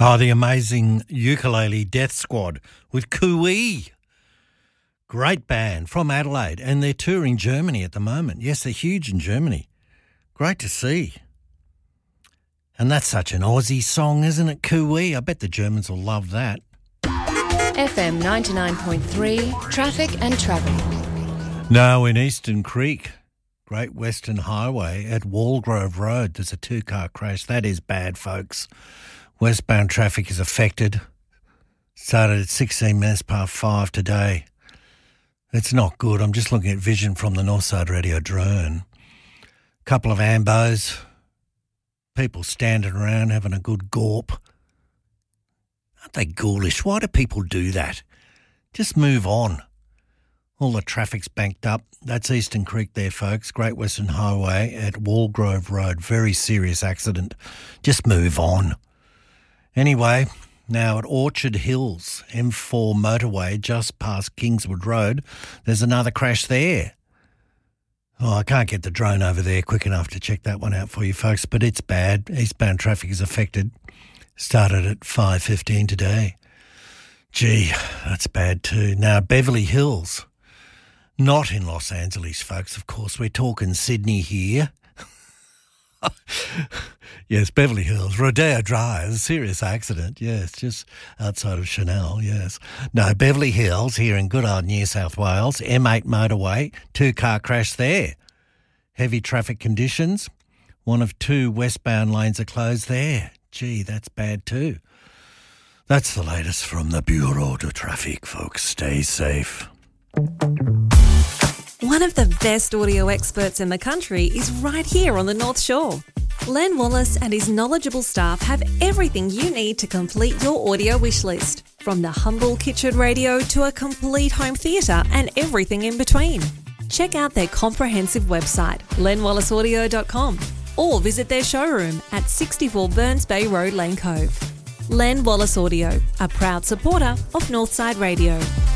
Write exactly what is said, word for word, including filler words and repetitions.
Oh, the amazing Ukulele Death Squad with Cooee. Great band from Adelaide, and they're touring Germany at the moment. Yes, they're huge in Germany. Great to see. And that's such an Aussie song, isn't it, Cooee? I bet the Germans will love that. F M ninety-nine point three, Traffic and Travel. Now in Eastern Creek, Great Western Highway at Walgrove Road, there's a two-car crash. That is bad, folks. Westbound traffic is affected. Started at sixteen minutes past five today. It's not good. I'm just looking at vision from the Northside Radio drone. Couple of ambos. People standing around having a good gorp. Aren't they ghoulish? Why do people do that? Just move on. All the traffic's banked up. That's Eastern Creek there, folks. Great Western Highway at Walgrove Road. Very serious accident. Just move on. Anyway, now at Orchard Hills, M four motorway, just past Kingswood Road, there's another crash there. Oh, I can't get the drone over there quick enough to check that one out for you, folks, but it's bad. Eastbound traffic is affected. Started at five fifteen today. Gee, that's bad too. Now, Beverly Hills, not in Los Angeles, folks. Of course, we're talking Sydney here. Yes, Beverly Hills, Rodeo Drive, a serious accident, yes, just outside of Chanel, yes. No, Beverly Hills, here in good old New South Wales, M eight motorway, two-car crash there. Heavy traffic conditions, one of two westbound lanes are closed there. Gee, that's bad too. That's the latest from the Bureau de Traffic, folks. Stay safe. One of the best audio experts in the country is right here on the North Shore. Len Wallace and his knowledgeable staff have everything you need to complete your audio wish list, from the humble kitchen radio to a complete home theatre and everything in between. Check out their comprehensive website, len wallace audio dot com, or visit their showroom at sixty-four Burns Bay Road, Lane Cove. Len Wallace Audio, a proud supporter of Northside Radio.